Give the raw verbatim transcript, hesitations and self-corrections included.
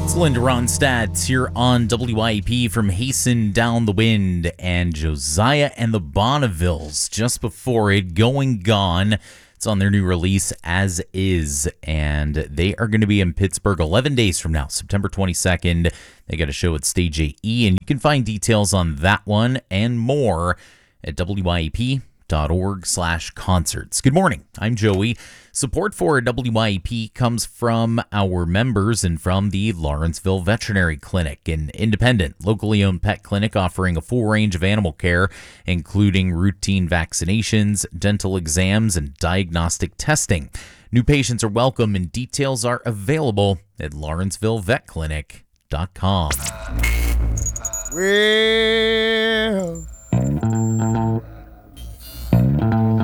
Linda Ronstadt here on W I E P from Hasten Down the Wind, and Josiah and the Bonnevilles just before it, Going Gone. It's on their new release, As Is, and they are going to be in Pittsburgh eleven days from now, September twenty-second. They got a show at Stage A E, and you can find details on that one and more at W I E P dot org slash concerts. Good morning. I'm Joey. Support for W I E P comes from our members and from the Lawrenceville Veterinary Clinic, an independent, locally owned pet clinic offering a full range of animal care, including routine vaccinations, dental exams, and diagnostic testing. New patients are welcome, and details are available at lawrenceville vet clinic dot com. Well,